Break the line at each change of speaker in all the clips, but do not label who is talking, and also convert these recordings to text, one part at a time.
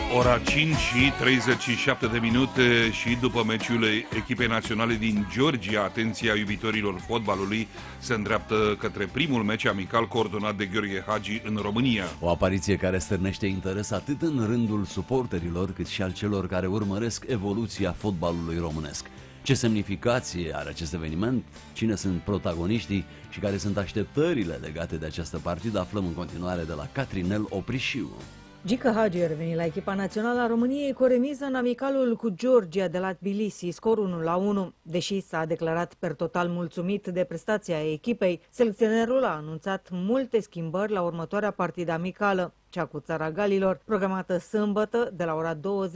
Ora 5 și 37 de minute și după meciul echipei naționale din Georgia, atenția iubitorilor fotbalului se îndreaptă către primul meci amical coordonat de Gheorghe Hagi în România.
O apariție care stârnește interes atât în rândul suporterilor cât și al celor care urmăresc evoluția fotbalului românesc. Ce semnificație are acest eveniment, cine sunt protagoniștii și care sunt așteptările legate de această partidă, aflăm în continuare de la Catrinel Oprișiu.
Gică Hagi a revenit la echipa națională a României cu o remiză în amicalul cu Georgia de la Tbilisi, scor 1-1. Deși s-a declarat per total mulțumit de prestația echipei, selecționerul a anunțat multe schimbări la următoarea partidă amicală, cea cu Țara Galilor, programată sâmbătă de la ora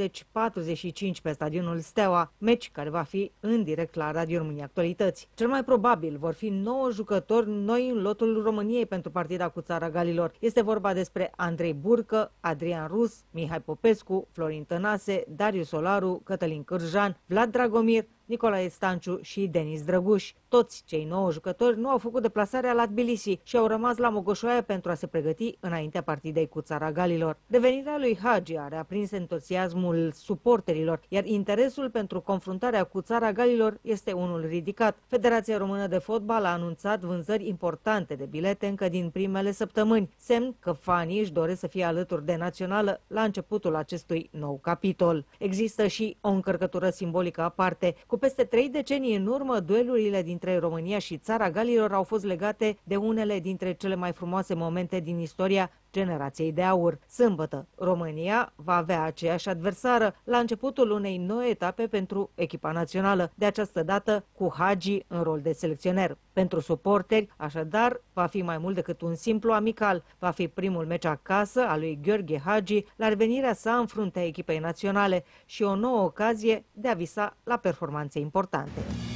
20:45 pe stadionul Steaua, meci care va fi în direct la Radio România Actualități. Cel mai probabil vor fi 9 jucători noi în lotul României pentru partida cu Țara Galilor. Este vorba despre Andrei Burcă, Adrian Rus, Mihai Popescu, Florin Tănase, Darius Solaru, Cătălin Cârjan, Vlad Dragomir, Nicolae Stanciu și Denis Drăguș. Toți cei 9 jucători nu au făcut deplasarea la Tbilisi și au rămas la Mogoșoaia pentru a se pregăti înaintea partidei cu Țara Galilor. Revenirea lui Hagi a reaprins entuziasmul suporterilor, iar interesul pentru confruntarea cu Țara Galilor este unul ridicat. Federația Română de Fotbal a anunțat vânzări importante de bilete încă din primele săptămâni, semn că fanii își doresc să fie alături de națională la începutul acestui nou capitol. Există și o încărcătură simbolică aparte. Cu peste 3 decenii în urmă, duelurile dintre România și Țara Galilor au fost legate de unele dintre cele mai frumoase momente din istoria generației de aur. Sâmbătă, România va avea aceeași adversară la începutul unei noi etape pentru echipa națională, de această dată cu Hagi în rol de selecționer. Pentru suporteri, așadar, va fi mai mult decât un simplu amical. Va fi primul meci acasă al lui Gheorghe Hagi la revenirea sa în fruntea echipei naționale și o nouă ocazie de a visa la performanțe importante.